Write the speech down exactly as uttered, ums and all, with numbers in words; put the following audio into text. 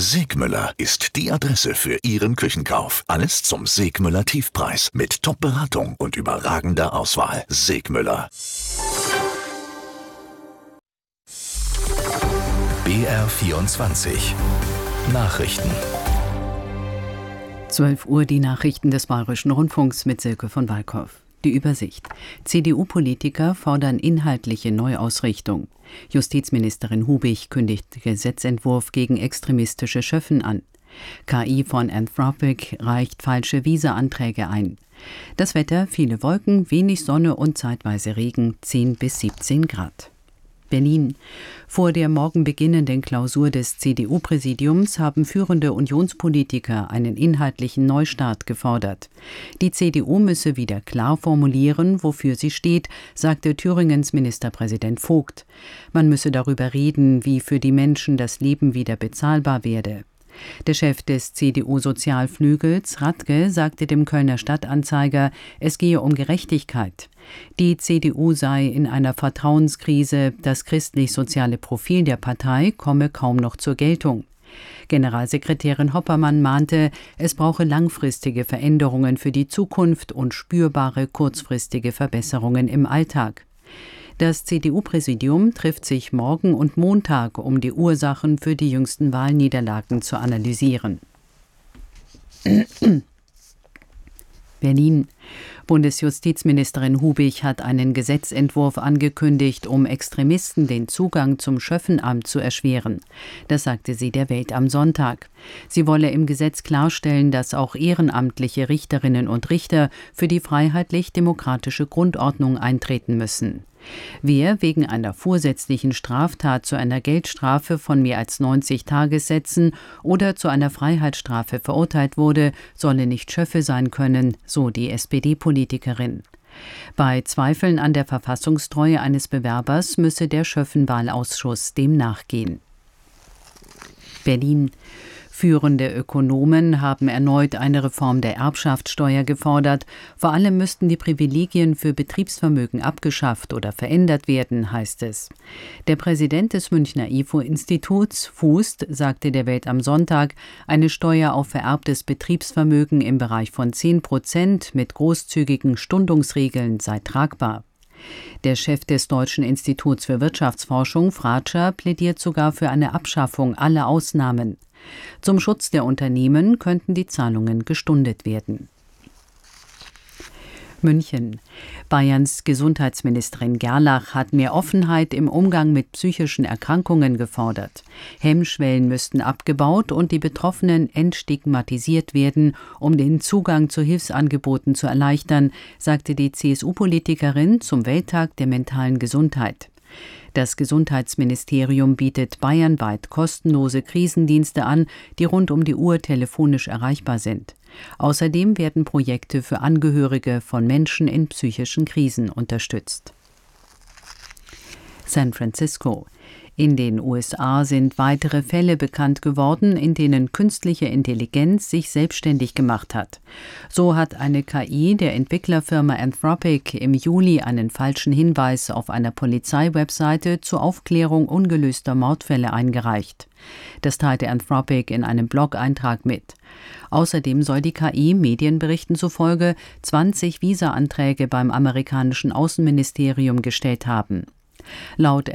Segmüller ist die Adresse für Ihren Küchenkauf. Alles zum Segmüller Tiefpreis mit Top-Beratung und überragender Auswahl. Segmüller. B R vierundzwanzig Nachrichten. zwölf Uhr die Nachrichten des Bayerischen Rundfunks mit Silke von Walkow. Die Übersicht. C D U-Politiker fordern inhaltliche Neuausrichtung. Justizministerin Hubich kündigt Gesetzentwurf gegen extremistische Schöffen an. K I von Anthropic reicht falsche Visa-Anträge ein. Das Wetter: viele Wolken, wenig Sonne und zeitweise Regen, zehn bis siebzehn Grad. Berlin. Vor der morgen beginnenden Klausur des C D U-Präsidiums haben führende Unionspolitiker einen inhaltlichen Neustart gefordert. Die C D U müsse wieder klar formulieren, wofür sie steht, sagte Thüringens Ministerpräsident Vogt. Man müsse darüber reden, wie für die Menschen das Leben wieder bezahlbar werde. Der Chef des C D U-Sozialflügels, Radke, sagte dem Kölner Stadtanzeiger, es gehe um Gerechtigkeit. Die C D U sei in einer Vertrauenskrise, das christlich-soziale Profil der Partei komme kaum noch zur Geltung. Generalsekretärin Hoppermann mahnte, es brauche langfristige Veränderungen für die Zukunft und spürbare kurzfristige Verbesserungen im Alltag. Das C D U-Präsidium trifft sich morgen und Montag, um die Ursachen für die jüngsten Wahlniederlagen zu analysieren. Berlin. Bundesjustizministerin Hubich hat einen Gesetzentwurf angekündigt, um Extremisten den Zugang zum Schöffenamt zu erschweren. Das sagte sie der Welt am Sonntag. Sie wolle im Gesetz klarstellen, dass auch ehrenamtliche Richterinnen und Richter für die freiheitlich-demokratische Grundordnung eintreten müssen. Wer wegen einer vorsätzlichen Straftat zu einer Geldstrafe von mehr als neunzig Tagessätzen oder zu einer Freiheitsstrafe verurteilt wurde, solle nicht Schöffe sein können, so die S P D-Politikerin. Bei Zweifeln an der Verfassungstreue eines Bewerbers müsse der Schöffenwahlausschuss dem nachgehen. Berlin. Führende Ökonomen haben erneut eine Reform der Erbschaftssteuer gefordert. Vor allem müssten die Privilegien für Betriebsvermögen abgeschafft oder verändert werden, heißt es. Der Präsident des Münchner I F O-Instituts, Fußt, sagte der Welt am Sonntag, eine Steuer auf vererbtes Betriebsvermögen im Bereich von zehn Prozent mit großzügigen Stundungsregeln sei tragbar. Der Chef des Deutschen Instituts für Wirtschaftsforschung, Fratscher, plädiert sogar für eine Abschaffung aller Ausnahmen. Zum Schutz der Unternehmen könnten die Zahlungen gestundet werden. München. Bayerns Gesundheitsministerin Gerlach hat mehr Offenheit im Umgang mit psychischen Erkrankungen gefordert. Hemmschwellen müssten abgebaut und die Betroffenen entstigmatisiert werden, um den Zugang zu Hilfsangeboten zu erleichtern, sagte die C S U-Politikerin zum Welttag der mentalen Gesundheit. Das Gesundheitsministerium bietet bayernweit kostenlose Krisendienste an, die rund um die Uhr telefonisch erreichbar sind. Außerdem werden Projekte für Angehörige von Menschen in psychischen Krisen unterstützt. San Francisco. In den U S A sind weitere Fälle bekannt geworden, in denen künstliche Intelligenz sich selbstständig gemacht hat. So hat eine K I der Entwicklerfirma Anthropic im Juli einen falschen Hinweis auf einer Polizeiwebseite zur Aufklärung ungelöster Mordfälle eingereicht. Das teilte Anthropic in einem Blog-Eintrag mit. Außerdem soll die K I Medienberichten zufolge zwanzig Visa-Anträge beim amerikanischen Außenministerium gestellt haben. Laut